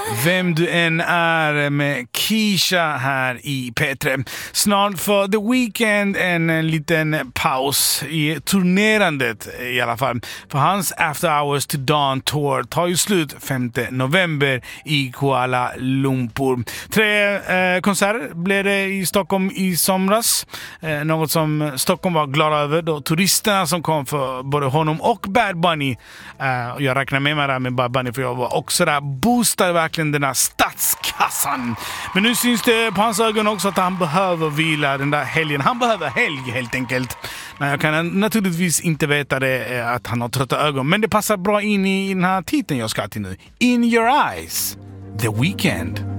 Vem du än är med Keisha här i P3. Snart för The Weeknd en liten paus i turnerandet i alla fall. För hans After Hours to Dawn Tour tar ju slut 5 november i Kuala Lumpur. 3 konserter blev det i Stockholm i somras. Något som Stockholm var glad över då turisterna som kom för både honom och Bad Bunny. Jag räknar med mig där med Bad Bunny för jag var också där. Boostade verkligen den här statskassan. Men nu syns det på hans ögon också att han behöver vila den där helgen. Han behöver helg helt enkelt. Men jag kan naturligtvis inte veta det att han har trötta ögon. Men det passar bra in i den här titeln jag ska till nu. In Your Eyes, The Weeknd.